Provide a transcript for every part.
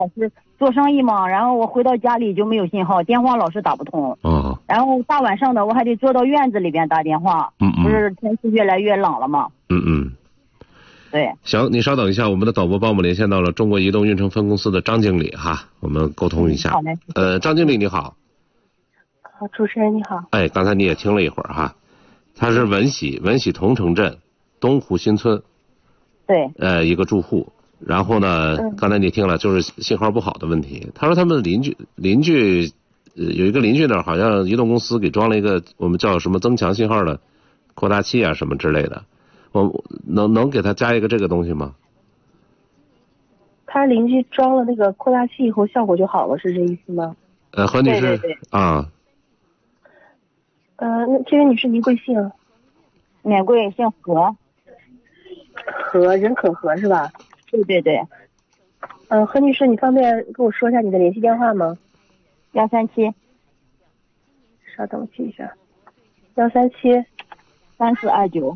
是做生意嘛，然后我回到家里就没有信号，电话老是打不通。 哦。 然后大晚上的我还得坐到院子里边打电话。不是天气越来越冷了吗？对。 行，你稍等一下，我们的导播帮我们连线到了中国移动运城分公司的张经理哈，我们沟通一下。 好嘞。 张经理你好。 好，主持人你好。 哎，刚才你也听了一会儿哈，他是文喜同城镇东湖新村。 对。 一个住户。然后呢，刚才你听了，就是信号不好的问题。他说他们邻居有一个邻居那儿好像移动公司给装了一个我们叫什么增强信号的扩大器啊什么之类的，我能给他加一个这个东西吗？ 他邻居装了那个扩大器以后效果就好了，是这意思吗？ 何女士。 对。 啊。 那这位女士您贵姓？ 免贵，姓何。 何，人可和是吧？ 对。 何女士，你方便跟我说一下你的联系电话吗 ？137。 稍等我记一下。137。 3429。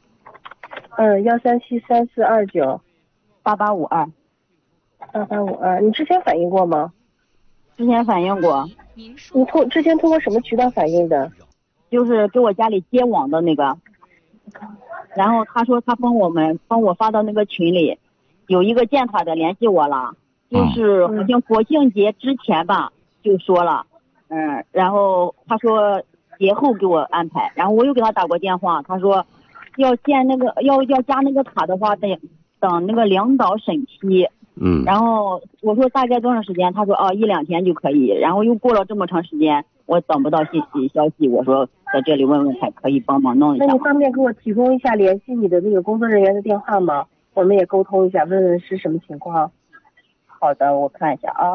1373429。 8852。 8852，你之前反映过吗？ 之前反映过。 你之前通过什么渠道反映的？ 就是给我家里接网的那个。然后他说他帮我发到那个群里，有一个建塔的联系我了，就是好像国庆节之前吧就说了，然后他说节后给我安排，然后我又给他打过电话，他说要建那个要加那个塔的话等那个领导审批。然后我说大概多长时间，他说1-2天就可以，然后又过了这么长时间，我等不到信息消息，我说在这里问问还可以帮忙弄一下。 那你方便给我提供一下联系你的那个工作人员的电话吗？我们也沟通一下，问问是什么情况。 好的，我看一下啊。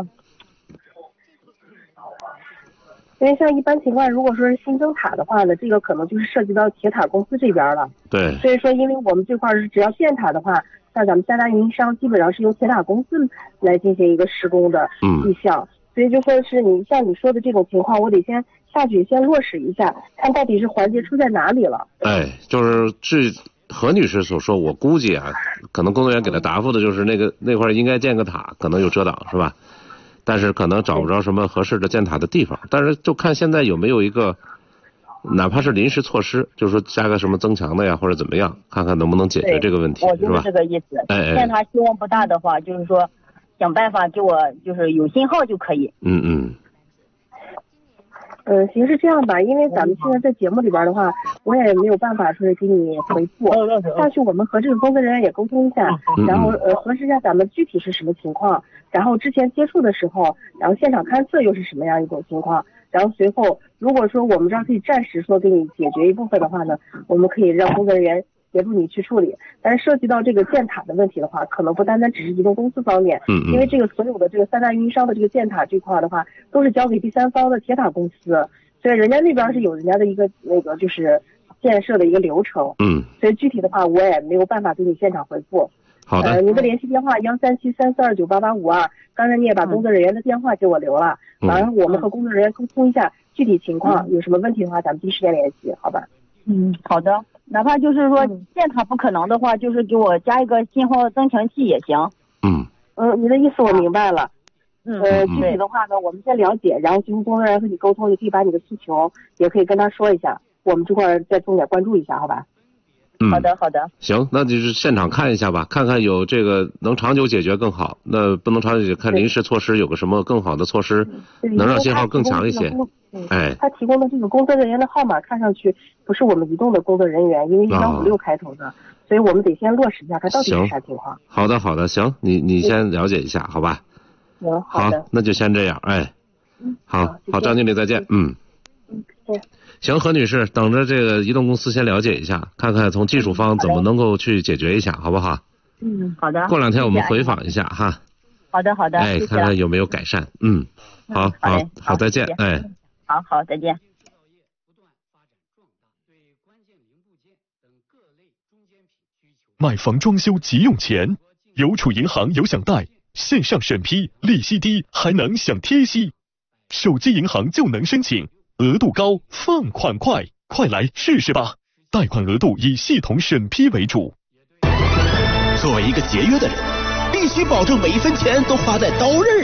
因为像一般情况，如果说是新增塔的话呢，这个可能就是涉及到铁塔公司这边了。 对。 所以说，因为我们这块是只要建塔的话，像咱们3大运营商基本上是由铁塔公司来进行一个施工的意向。所以就说是像你说的这种情况，我得先下去先落实一下，看到底是环节出在哪里了。 就是何女士所说，我估计啊，可能工作人员给她答复的就是那块应该建个塔，可能有遮挡是吧？但是可能找不着什么合适的建塔的地方，但是就看现在有没有一个哪怕是临时措施，就是说加个什么增强的呀或者怎么样，看看能不能解决这个问题， 我就是这个意思。建塔希望不大的话，就是说想办法给我就是有信号就可以。 行，是这样吧，因为咱们现在在节目里边的话，我也没有办法说是给你回复。下去我们和这个工作人员也沟通一下，然后核实一下咱们具体是什么情况，然后之前接触的时候，然后现场勘测又是什么样一种情况，然后随后如果说我们这儿可以暂时说给你解决一部分的话呢，我们可以让工作人员协助你去处理。但是涉及到这个建塔的问题的话，可能不单单只是移动公司方面，因为这个所有的这个3大运营商的这个建塔这块的话，都是交给第三方的铁塔公司，所以人家那边是有人家的一个就是建设的一个流程。所以具体的话我也没有办法给你现场回复。 好的。 您的联系电话13734298852，刚才你也把工作人员的电话给我留了，然后我们和工作人员沟通一下具体情况，有什么问题的话咱们第一时间联系，好吧？ 好的。哪怕就是说建塔不可能的话，就是给我加一个信号增强器也行。 你的意思我明白了。具体的话呢，我们先了解，然后经工作人员和你沟通，也可以把你的诉求也可以跟他说一下，我们这块再重点关注一下，好吧？ 好的。 行，那就是现场看一下吧，看看有这个能长久解决更好，那不能长久解决，看临时措施有个什么更好的措施，能让信号更强一些。 他提供的这个工作人员的号码看上去不是我们移动的工作人员，因为1356开头的，所以我们得先落实一下看到底是啥情况。 好的，行，你先了解一下，好吧？ 好的， 那就先这样。好，张经理再见。行，何女士，等着这个移动公司先了解一下，看看从技术方怎么能够去解决一下，好不好？ 好的。 过2天我们回访一下哈。 好的。 看看有没有改善。好，再见。 好，再见。 买房装修急用钱，邮储银行有享贷，线上审批，利息低，还能享贴息，手机银行就能申请，额度高，放款快，快来试试吧！贷款额度以系统审批为主。 作为一个节约的人， 必须保证每一分钱都花在刀刃